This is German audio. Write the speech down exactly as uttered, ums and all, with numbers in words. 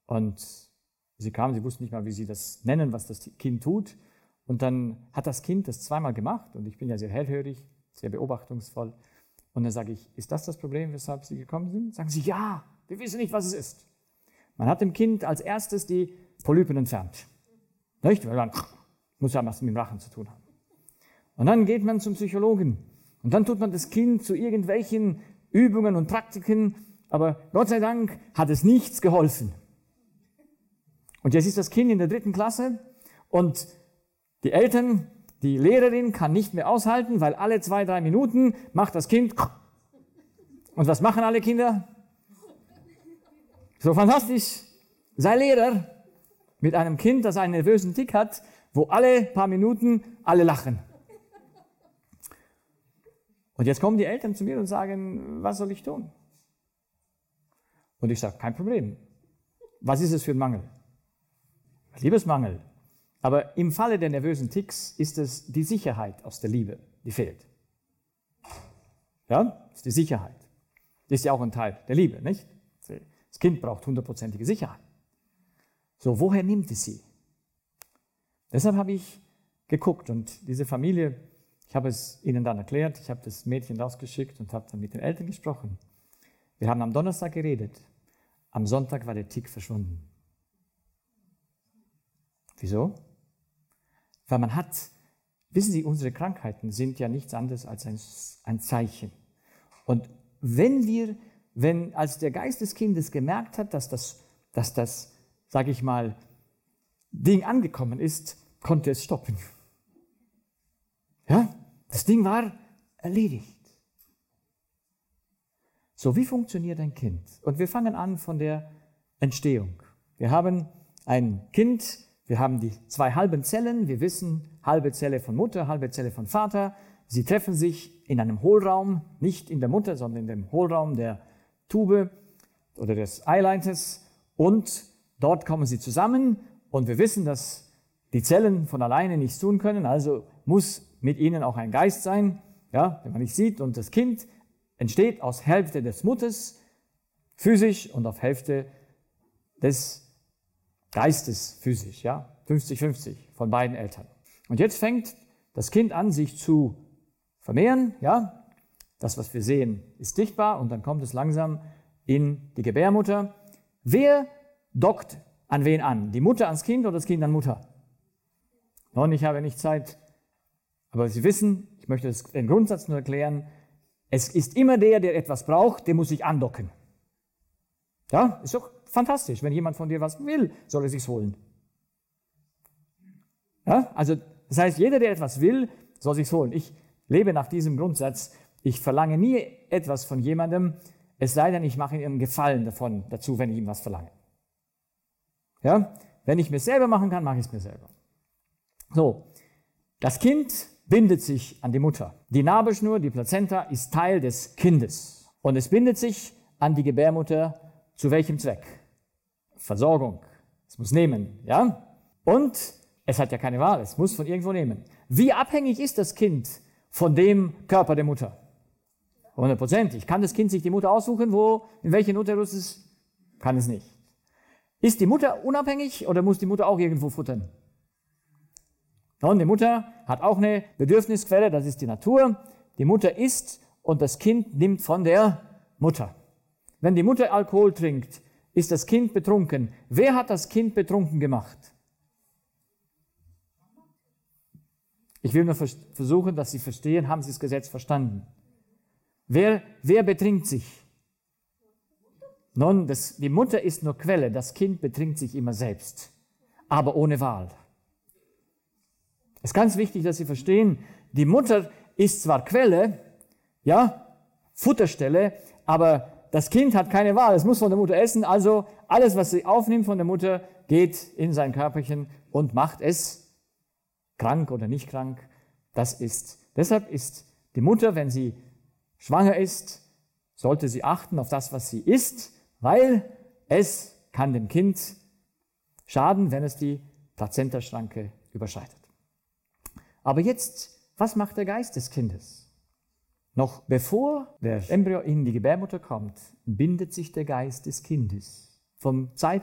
Und sie kamen, sie wussten nicht mal, wie sie das nennen, was das Kind tut. Und dann hat das Kind das zweimal gemacht und ich bin ja sehr hellhörig, sehr beobachtungsvoll. Und dann sage ich, ist das das Problem, weshalb Sie gekommen sind? Sagen sie, ja, wir wissen nicht, was es ist. Man hat dem Kind als erstes die Polypen entfernt. Nicht? Weil man muss ja was mit dem Rachen zu tun haben. Und dann geht man zum Psychologen. Und dann tut man das Kind zu irgendwelchen Übungen und Praktiken. Aber Gott sei Dank hat es nichts geholfen. Und jetzt ist das Kind in der dritten Klasse und die Eltern, die Lehrerin kann nicht mehr aushalten, weil alle zwei, drei Minuten macht das Kind. Und was machen alle Kinder? So fantastisch. Sei Lehrer mit einem Kind, das einen nervösen Tick hat, wo alle paar Minuten alle lachen. Und jetzt kommen die Eltern zu mir und sagen, was soll ich tun? Und ich sage, kein Problem. Was ist es für ein Mangel? Liebesmangel. Aber im Falle der nervösen Ticks ist es die Sicherheit aus der Liebe, die fehlt. Ja, das ist die Sicherheit. Das ist ja auch ein Teil der Liebe, nicht? Das Kind braucht hundertprozentige Sicherheit. So, woher nimmt es sie? Deshalb habe ich geguckt und diese Familie, ich habe es ihnen dann erklärt, ich habe das Mädchen rausgeschickt und habe dann mit den Eltern gesprochen. Wir haben am Donnerstag geredet, am Sonntag war der Tick verschwunden. Wieso? Weil man hat, wissen Sie, unsere Krankheiten sind ja nichts anderes als ein, ein Zeichen. Und wenn wir, wenn als der Geist des Kindes gemerkt hat, dass das, dass das, sage ich mal, Ding angekommen ist, konnte es stoppen. Ja, das Ding war erledigt. So, wie funktioniert ein Kind? Und wir fangen an von der Entstehung. Wir haben ein Kind, wir haben die zwei halben Zellen, wir wissen, halbe Zelle von Mutter, halbe Zelle von Vater. Sie treffen sich in einem Hohlraum, nicht in der Mutter, sondern in dem Hohlraum der Tube oder des Eileiters. Und dort kommen sie zusammen und wir wissen, dass die Zellen von alleine nichts tun können, also muss mit ihnen auch ein Geist sein, ja, den man nicht sieht. Und das Kind entsteht aus Hälfte des Mutters, physisch, und auf Hälfte des Geistes, physisch, ja, fünfzig fünfzig von beiden Eltern. Und jetzt fängt das Kind an, sich zu vermehren, ja. Das, was wir sehen, ist sichtbar und dann kommt es langsam in die Gebärmutter. Wer dockt an wen an? Die Mutter ans Kind oder das Kind an Mutter? Und ich habe nicht Zeit, aber Sie wissen, ich möchte den Grundsatz nur erklären, es ist immer der, der etwas braucht, der muss sich andocken. Ja, ist doch fantastisch. Wenn jemand von dir was will, soll er sich's holen. Ja, also, das heißt, jeder, der etwas will, soll sich's holen. Ich lebe nach diesem Grundsatz. Ich verlange nie etwas von jemandem, es sei denn, ich mache ihm einen Gefallen davon, dazu, wenn ich ihm was verlange. Ja, wenn ich mir selber machen kann, mache ich es mir selber. So, das Kind bindet sich an die Mutter. Die Nabelschnur, die Plazenta, ist Teil des Kindes. Und es bindet sich an die Gebärmutter. Zu welchem Zweck? Versorgung. Es muss nehmen, ja? Und es hat ja keine Wahl, es muss von irgendwo nehmen. Wie abhängig ist das Kind von dem Körper der Mutter? hundertprozentig. Kann das Kind sich die Mutter aussuchen, wo, in welchen Uterus es? Kann es nicht. Ist die Mutter unabhängig oder muss die Mutter auch irgendwo futtern? Und die Mutter hat auch eine Bedürfnisquelle, das ist die Natur. Die Mutter isst und das Kind nimmt von der Mutter. Wenn die Mutter Alkohol trinkt, ist das Kind betrunken. Wer hat das Kind betrunken gemacht? Ich will nur vers- versuchen, dass Sie verstehen, haben Sie das Gesetz verstanden? Wer, wer betrinkt sich? Nun, das, die Mutter ist nur Quelle, das Kind betrinkt sich immer selbst, aber ohne Wahl. Es ist ganz wichtig, dass Sie verstehen, die Mutter ist zwar Quelle, ja, Futterstelle, aber das Kind hat keine Wahl, es muss von der Mutter essen, also alles, was sie aufnimmt von der Mutter, geht in sein Körperchen und macht es krank oder nicht krank. Das ist, deshalb ist die Mutter, wenn sie schwanger ist, sollte sie achten auf das, was sie isst, weil es kann dem Kind schaden, wenn es die Plazentaschranke überschreitet. Aber jetzt, was macht der Geist des Kindes? Noch bevor der Embryo in die Gebärmutter kommt, bindet sich der Geist des Kindes. Vom Zeitpunkt